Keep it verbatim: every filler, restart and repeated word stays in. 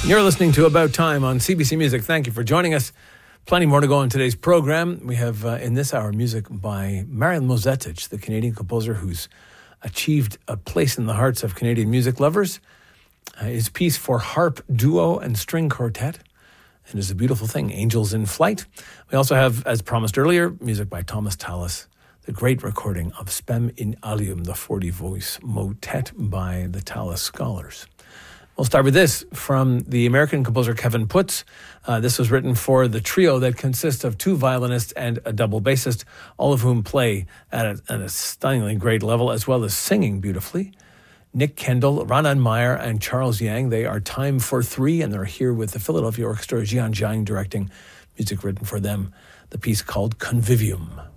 You're listening to About Time on C B C Music. Thank you for joining us. Plenty more to go in today's program. We have uh, in this hour music by Marian Mozetich, the Canadian composer who's achieved a place in the hearts of Canadian music lovers. Uh, his piece for harp, duo, and string quartet. It is a beautiful thing, Angels in Flight. We also have, as promised earlier, music by Thomas Tallis, the great recording of Spem in Alium, the forty-voice motet by the Tallis Scholars. We'll start with this from the American composer Kevin Putz. Uh, this was written for the trio that consists of two violinists and a double bassist, all of whom play at a, at a stunningly great level, as well as singing beautifully. Nick Kendall, Ranan Meyer, and Charles Yang. They are Time for Three, and they're here with the Philadelphia Orchestra, Jian Jiang directing music written for them, the piece called Convivium.